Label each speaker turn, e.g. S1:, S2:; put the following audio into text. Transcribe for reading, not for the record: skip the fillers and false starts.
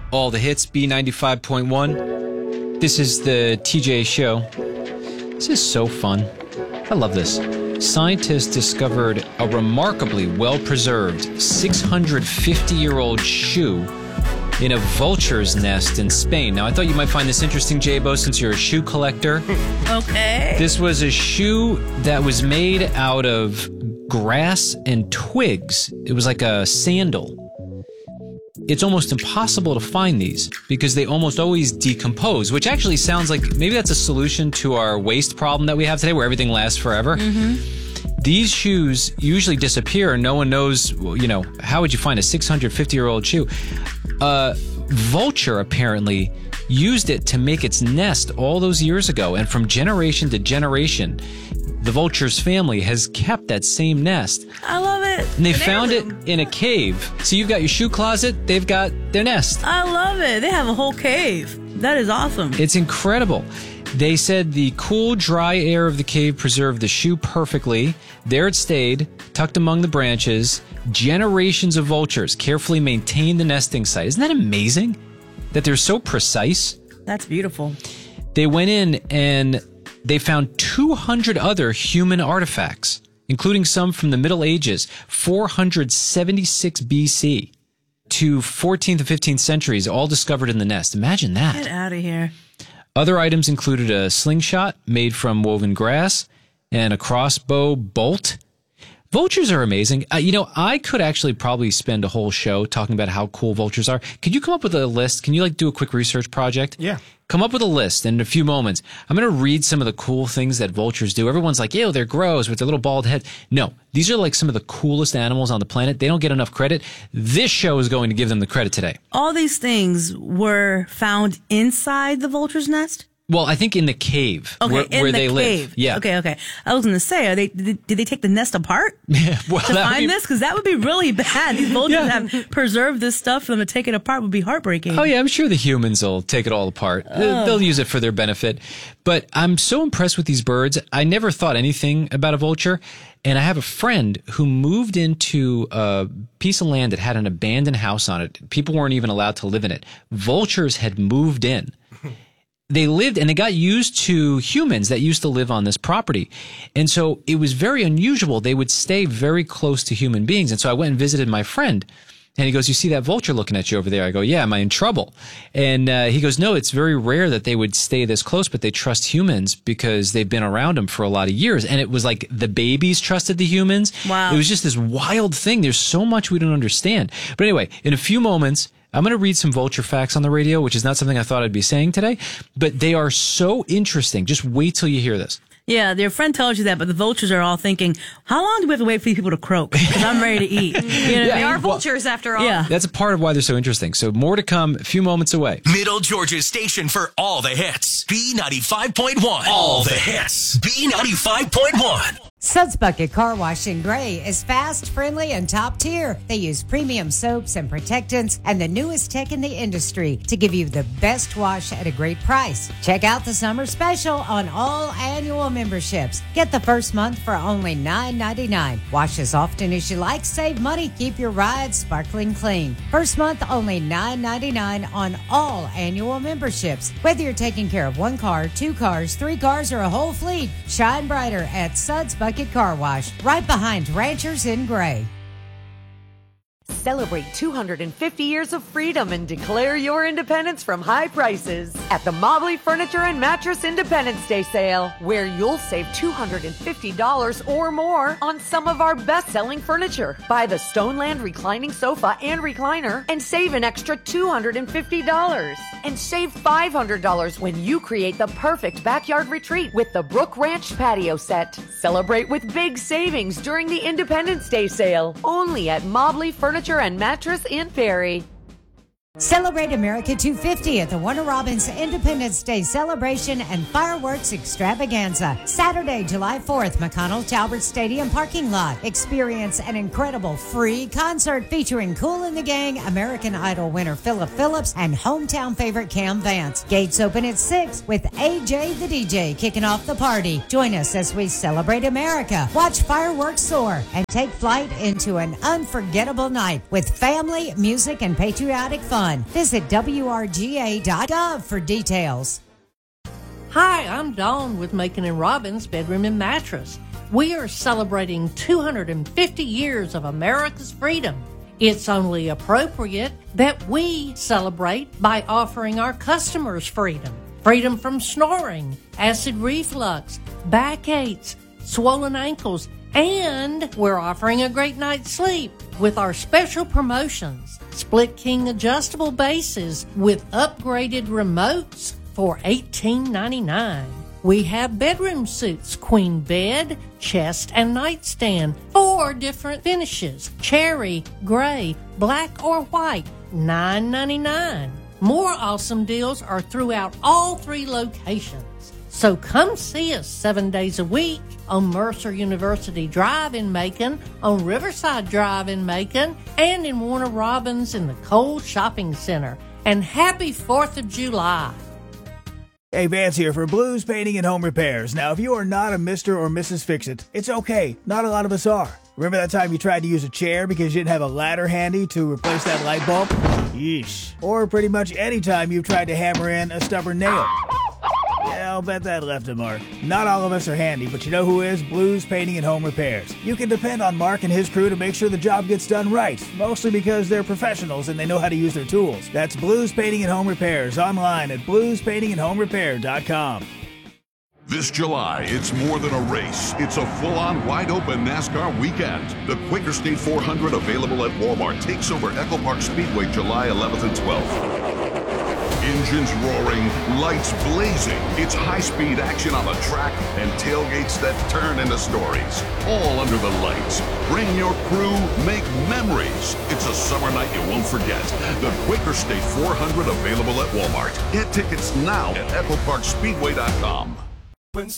S1: All the hits, B95.1. This is the TJ show. This is so fun. I love this. Scientists discovered a remarkably well-preserved 650-year-old shoe in a vulture's nest in Spain. Now, I thought you might find this interesting, J-Bo, since you're a shoe collector.
S2: Okay.
S1: This was a shoe that was made out of grass and twigs. It was like a sandal. It's almost impossible to find these because they almost always decompose, which actually sounds like maybe that's a solution to our waste problem that we have today where everything lasts forever. Mm-hmm. These shoes usually disappear and no one knows, how would you find a 650-year-old shoe? Vulture apparently used it to make its nest all those years ago, and from generation to generation, the vulture's family has kept that same nest.
S2: I love it.
S1: And they found it in a cave. So you've got your shoe closet, they've got their nest.
S2: I love it. They have a whole cave. That is awesome.
S1: It's incredible. They said the cool, dry air of the cave preserved the shoe perfectly. There it stayed, tucked among the branches. Generations of vultures carefully maintained the nesting site. Isn't that amazing? That they're so precise.
S2: That's beautiful.
S1: They went in and they found 200 other human artifacts, including some from the Middle Ages, 476 BC to 14th and 15th centuries, all discovered in the nest. Imagine that.
S2: Get out of here.
S1: Other items included a slingshot made from woven grass and a crossbow bolt. Vultures are amazing. I could actually probably spend a whole show talking about how cool vultures are. Could you come up with a list? Can you do a quick research project?
S3: Yeah.
S1: Come up with a list in a few moments. I'm going to read some of the cool things that vultures do. Everyone's like, ew, they're gross with their little bald head. No, these are some of the coolest animals on the planet. They don't get enough credit. This show is going to give them the credit today.
S2: All these things were found inside the vulture's nest?
S1: Well, I think in the cave where they live. Yeah.
S2: Okay. I was going to say, did they take the nest apart
S1: to
S2: find this? Because that would be really bad. These vultures have preserved this stuff. For them to take it apart would be heartbreaking.
S1: Oh, yeah. I'm sure the humans will take it all apart. They'll use it for their benefit. But I'm so impressed with these birds. I never thought anything about a vulture. And I have a friend who moved into a piece of land that had an abandoned house on it. People weren't even allowed to live in it. Vultures had moved in. They lived and they got used to humans that used to live on this property. And so it was very unusual. They would stay very close to human beings. And so I went and visited my friend and he goes, you see that vulture looking at you over there? I go, yeah, am I in trouble? And he goes, no, it's very rare that they would stay this close, but they trust humans because they've been around them for a lot of years. And it was like the babies trusted the humans.
S2: Wow.
S1: It was just this wild thing. There's so much we don't understand. But anyway, in a few moments, I'm going to read some vulture facts on the radio, which is not something I thought I'd be saying today, but they are so interesting. Just wait till you hear this.
S2: Yeah, their friend tells you that, but the vultures are all thinking, how long do we have to wait for these people to croak? Because I'm ready to eat. You know
S4: They are vultures after all.
S2: Yeah.
S1: That's a part of why they're so interesting. So more to come a few moments away.
S5: Middle Georgia's station for all the hits. B95.1. All the hits. B95.1.
S6: Suds Bucket Car Wash in Gray is fast, friendly, and top tier. They use premium soaps and protectants and the newest tech in the industry to give you the best wash at a great price. Check out the summer special on all annual memberships. Get the first month for only $9.99. Wash as often as you like, save money, keep your ride sparkling clean. First month only $9.99 on all annual memberships. Whether you're taking care of one car, two cars, three cars, or a whole fleet, shine brighter at Suds Bucket Car Wash, right behind Ranchers in Gray.
S7: Celebrate 250 years of freedom and declare your independence from high prices at the Mobley Furniture and Mattress Independence Day sale, where you'll save $250 or more on some of our best-selling furniture. Buy the Stoneland reclining sofa and recliner and save an extra $250. And save $500 when you create the perfect backyard retreat with the Brook Ranch patio set. Celebrate with big savings during the Independence Day sale, only at Mobley Furniture and Mattress in Perry.
S6: Celebrate America 250 at the Warner Robins Independence Day celebration and fireworks extravaganza. Saturday, July 4th, McConnell Talbert Stadium parking lot. Experience an incredible free concert featuring Kool and the Gang, American Idol winner Philip Phillips, and hometown favorite Cam Vance. Gates open at 6 with AJ the DJ kicking off the party. Join us as we celebrate America, watch fireworks soar, and take flight into an unforgettable night with family, music, and patriotic fun. fun. Visit WRGA.gov for details.
S3: Hi, I'm Dawn with Macon & Robbins Bedroom and Mattress. We are celebrating 250 years of America's freedom. It's only appropriate that we celebrate by offering our customers freedom. Freedom from snoring, acid reflux, backaches, swollen ankles, and we're offering a great night's sleep with our special promotions. Split King adjustable bases with upgraded remotes for $18.99. We have bedroom suits, queen bed, chest, and nightstand, 4 different finishes, cherry, gray, black, or white, $9.99. More awesome deals are throughout all 3 locations. So come see us 7 days a week on Mercer University Drive in Macon, on Riverside Drive in Macon, and in Warner Robins in the Cole Shopping Center. And happy 4th of July.
S8: Hey, Vance here for Blues Painting and Home Repairs. Now, if you are not a Mr. or Mrs. Fix-It, it's okay. Not a lot of us are. Remember that time you tried to use a chair because you didn't have a ladder handy to replace that light bulb? Yeesh. Or pretty much any time you've tried to hammer in a stubborn nail. Yeah, I'll bet that left a mark. Not all of us are handy, but you know who is? Blues Painting and Home Repairs. You can depend on Mark and his crew to make sure the job gets done right, mostly because they're professionals and they know how to use their tools. That's Blues Painting and Home Repairs, online at bluespaintingandhomerepair.com.
S9: This July, it's more than a race. It's a full-on, wide-open NASCAR weekend. The Quaker State 400, available at Walmart, takes over Echo Park Speedway July 11th and 12th. Engines roaring, lights blazing. It's high-speed action on the track and tailgates that turn into stories. All under the lights. Bring your crew, make memories. It's a summer night you won't forget. The Quaker State 400, available at Walmart. Get tickets now at EchoParkSpeedway.com.